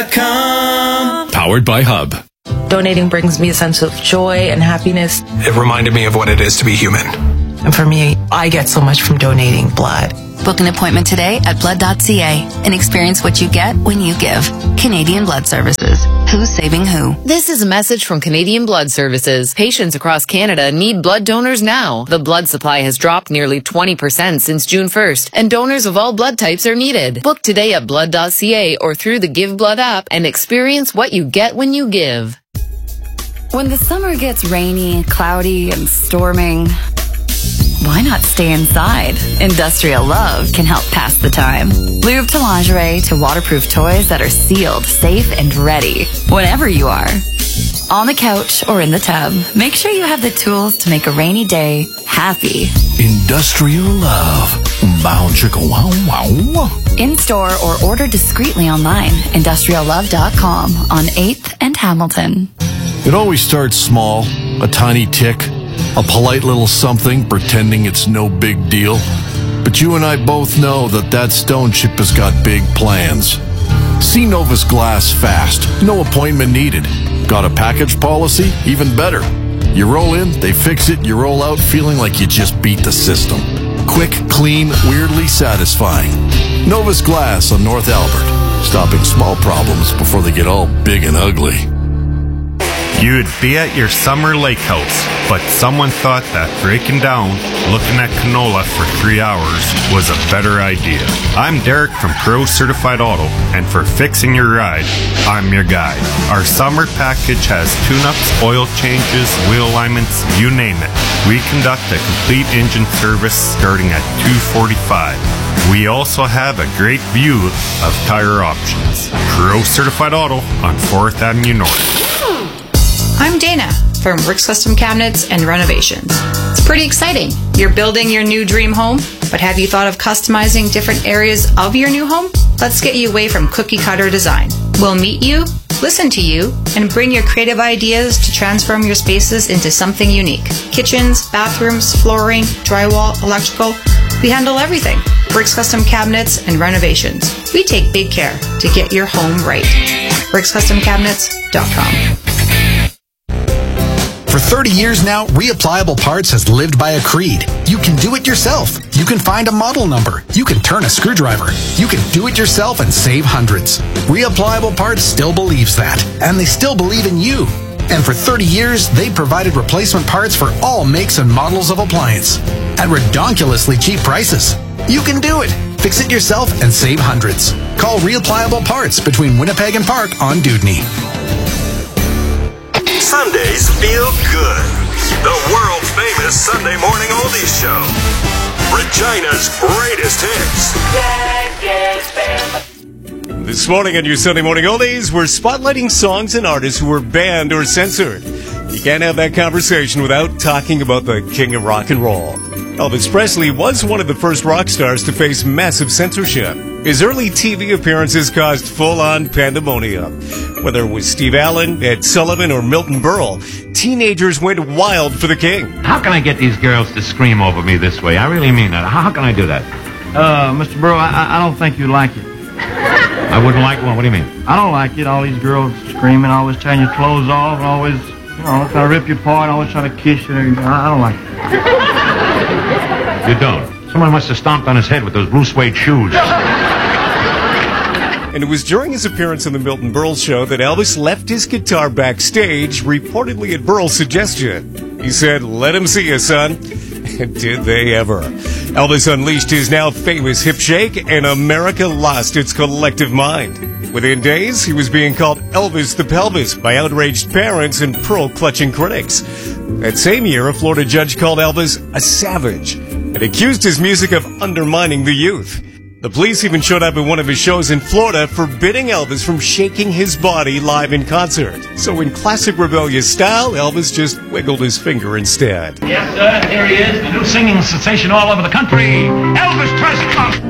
Powered by Hub. Donating brings me a sense of joy and happiness. It reminded me of what it is to be human. And for me, I get so much from donating blood. Book an appointment today at blood.ca and experience what you get when you give. Canadian Blood Services. Who's saving who? This is a message from Canadian Blood Services. Patients across Canada need blood donors now. The blood supply has dropped nearly 20% since June 1st, and donors of all blood types are needed. Book today at blood.ca or through the Give Blood app and experience what you get when you give. When the summer gets rainy, cloudy, and storming, why not stay inside? Industrial Love can help pass the time. Lube to lingerie to waterproof toys that are sealed, safe, and ready whenever you are. On the couch or in the tub, make sure you have the tools to make a rainy day happy. Industrial Love. Bow chicka wow wow. In store or order discreetly online. IndustrialLove.com on 8th and Hamilton. It always starts small, a tiny tick, a polite little something pretending it's no big deal. But you and I both know that stone chip has got big plans. See Novus Glass fast. No appointment needed. Got a package policy? Even better. You roll in, they fix it, you roll out feeling like you just beat the system. Quick, clean, weirdly satisfying. Novus Glass on North Albert. Stopping small problems before they get all big and ugly. You'd be at your summer lake house, but someone thought that breaking down, looking at canola for 3 hours was a better idea. I'm Derek from Pro Certified Auto, and for fixing your ride, I'm your guy. Our summer package has tune-ups, oil changes, wheel alignments, you name it. We conduct a complete engine service starting at $245. We also have a great view of tire options. Pro Certified Auto on 4th Avenue North. I'm Dana from Bricks Custom Cabinets and Renovations. It's pretty exciting. You're building your new dream home, but have you thought of customizing different areas of your new home? Let's get you away from cookie cutter design. We'll meet you, listen to you, and bring your creative ideas to transform your spaces into something unique. Kitchens, bathrooms, flooring, drywall, electrical. We handle everything. Bricks Custom Cabinets and Renovations. We take big care to get your home right. BricksCustomCabinets.com. For 30 years now, Reapplicable Parts has lived by a creed. You can do it yourself. You can find a model number. You can turn a screwdriver. You can do it yourself and save hundreds. Reapplicable Parts still believes that, and they still believe in you. And for 30 years, they provided replacement parts for all makes and models of appliance at redonkulously cheap prices. You can do it. Fix it yourself and save hundreds. Call Reapplicable Parts between Winnipeg and Park on Dewdney. Sundays feel good. The world-famous Sunday Morning Oldies Show. Regina's greatest hits. This morning on your Sunday Morning Oldies, we're spotlighting songs and artists who were banned or censored. You can't have that conversation without talking about the king of rock and roll. Elvis Presley was one of the first rock stars to face massive censorship. His early TV appearances caused full-on pandemonium. Whether it was Steve Allen, Ed Sullivan, or Milton Berle, teenagers went wild for the king. How can I get these girls to scream over me this way? I really mean that. How can I do that? Mr. Berle, I don't think you like it. I wouldn't like one. What do you mean? I don't like it. All these girls screaming, always tearing your clothes off, and always, trying to rip you apart, always trying to kiss you. I don't like it. You don't? Someone must have stomped on his head with those blue suede shoes. And it was during his appearance on the Milton Berle show that Elvis left his guitar backstage, reportedly at Berle's suggestion. He said, "Let him see you, son." And did they ever. Elvis unleashed his now famous hip shake, and America lost its collective mind. Within days, he was being called Elvis the Pelvis by outraged parents and pearl-clutching critics. That same year, a Florida judge called Elvis a savage and accused his music of undermining the youth. The police even showed up at one of his shows in Florida, forbidding Elvis from shaking his body live in concert. So in classic rebellious style, Elvis just wiggled his finger instead. Yes, sir, here he is, the new singing sensation all over the country, Elvis Presley.